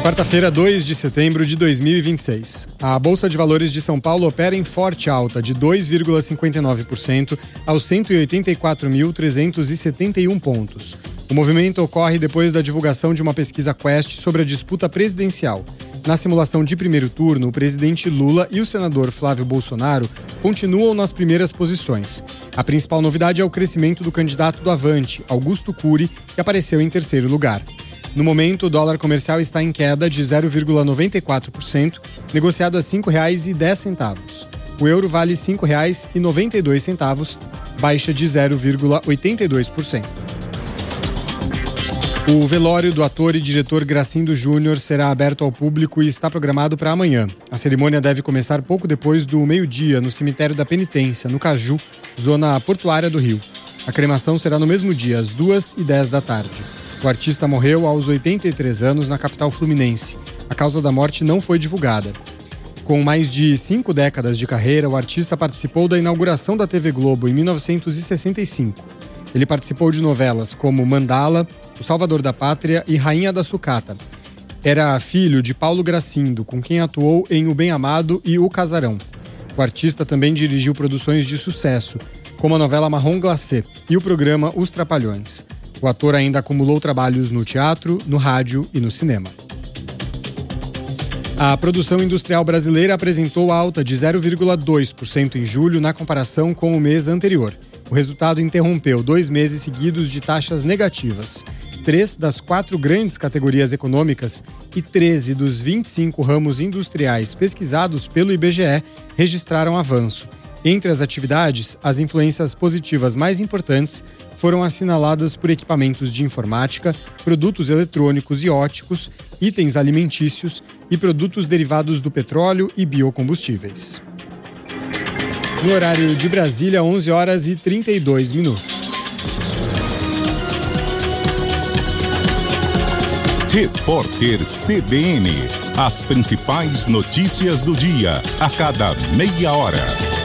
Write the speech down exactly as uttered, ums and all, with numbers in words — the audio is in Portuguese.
Quarta-feira, dois de setembro de dois mil e vinte e seis. A Bolsa de Valores de São Paulo opera em forte alta de dois vírgula cinquenta e nove por cento aos cento e oitenta e quatro mil trezentos e setenta e um pontos. O movimento ocorre depois da divulgação de uma pesquisa Quest sobre a disputa presidencial. Na simulação de primeiro turno, o presidente Lula e o senador Flávio Bolsonaro continuam nas primeiras posições. A principal novidade é o crescimento do candidato do Avante, Augusto Cury, que apareceu em terceiro lugar. No momento, o dólar comercial está em queda de zero vírgula noventa e quatro por cento, negociado a cinco reais e dez centavos. O euro vale cinco reais e noventa e dois centavos, baixa de zero vírgula oitenta e dois por cento. O velório do ator e diretor Gracindo Júnior será aberto ao público e está programado para amanhã. A cerimônia deve começar pouco depois do meio-dia no cemitério da Penitência, no Caju, zona portuária do Rio. A cremação será no mesmo dia, às duas e dez da tarde. O artista morreu aos oitenta e três anos na capital fluminense. A causa da morte não foi divulgada. Com mais de cinco décadas de carreira, o artista participou da inauguração da T V Globo em mil novecentos e sessenta e cinco. Ele participou de novelas como Mandala, O Salvador da Pátria e Rainha da Sucata. Era filho de Paulo Gracindo, com quem atuou em O Bem Amado e O Casarão. O artista também dirigiu produções de sucesso, como a novela Marrom Glacé e o programa Os Trapalhões. O ator ainda acumulou trabalhos no teatro, no rádio e no cinema. A produção industrial brasileira apresentou alta de zero vírgula dois por cento em julho na comparação com o mês anterior. O resultado interrompeu dois meses seguidos de taxas negativas. Três das quatro grandes categorias econômicas e treze dos vinte e cinco ramos industriais pesquisados pelo I B G E registraram avanço. Entre as atividades, as influências positivas mais importantes foram assinaladas por equipamentos de informática, produtos eletrônicos e óticos, itens alimentícios e produtos derivados do petróleo e biocombustíveis. No horário de Brasília, onze horas e trinta e dois minutos. Repórter C B N. As principais notícias do dia, a cada meia hora.